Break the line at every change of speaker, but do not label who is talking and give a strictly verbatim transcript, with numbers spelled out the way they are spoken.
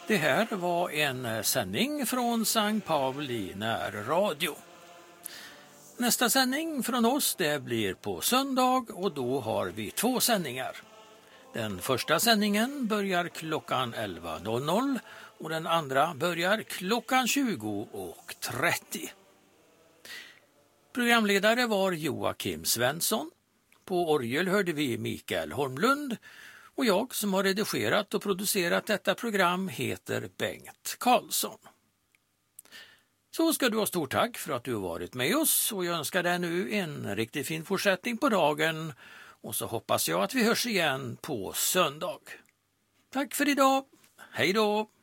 Det här var en sändning från Sankt Pauli närradio. Nästa sändning från oss det blir på söndag och då har vi två sändningar. Den första sändningen börjar klockan elva och den andra börjar klockan tjugo och trettio. Programledare var Joakim Svensson. På orgel hörde vi Mikael Holmlund och jag som har redigerat och producerat detta program heter Bengt Karlsson. Så ska du ha stort tack för att du har varit med oss och jag önskar dig nu en riktigt fin fortsättning på dagen och så hoppas jag att vi hörs igen på söndag. Tack för idag, hej då!